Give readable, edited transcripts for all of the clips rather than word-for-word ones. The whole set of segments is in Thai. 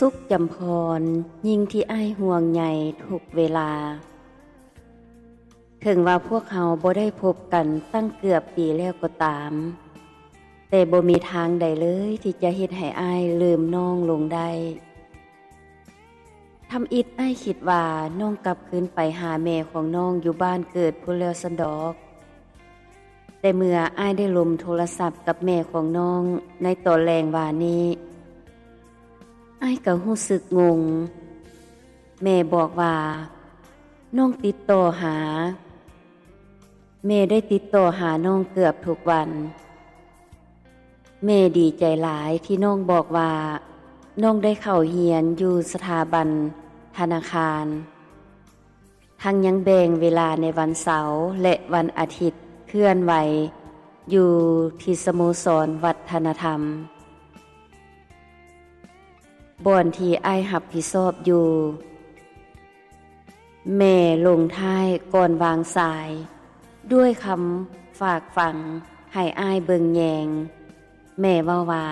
สุขจำพรยิ่งที่อ้ายห่วงใหญ่ทุกเวลาถึงว่าพวกเขาบ่ได้พบกันตั้งเกือบปีแล้วก็ตามแต่บ่มีทางใดเลยที่จะเฮ็ดให้อ้ายลืมน้องลงได้ทำอิฐอ้ายคิดว่าน้องกลับคืนไปหาแม่ของน้องอยู่บ้านเกิดพุ่นแล้วซั้นดอกแต่เมื่ออ้ายได้ลมโทรศัพท์กับแม่ของน้องในตอนแลงวานนี้อ้ายก็รู้สึกงงแม่บอกว่าน้องติดต่อหาแม่ได้ติดต่อหาน้องเกือบทุกวันแม่ดีใจหลายที่น้องบอกว่าน้องได้เข้าเรียนอยู่สถาบันธนาคารทั้งยังแบ่งเวลาในวันเสาร์และวันอาทิตย์เคลื่อนไหวอยู่ที่สโมสรวัฒนธรรมบ่อนที่อ้ายรับผิดชอบอยู่แม่ลงท้ายก่อนวางสายด้วยคำฝากฝังให้อ้ายเบิ่งแยงแม่ว่า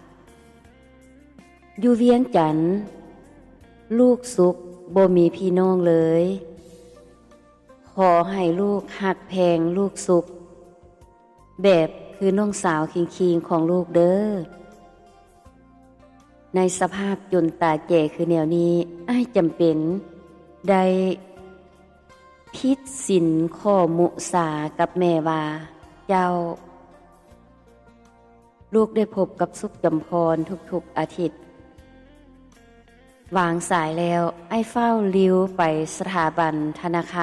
อยู่เวียงจันทน์ลูกสุขบ่มีพี่น้องเลยขอให้ลูกหักแพงลูกสุขแบบคือน้องสาวคิงๆของลูกเด้อในสภาพจนตาแก่คือแนวนี้อ้ายจำเป็นได้พิดสินข้อมุสากับแม่ว่าเจ้าลูกได้พบกับสุขจำพรทุกๆอาทิตย์วางสายแล้วไอ้เฝ้าลิ้วไปสถาบันธนาคาร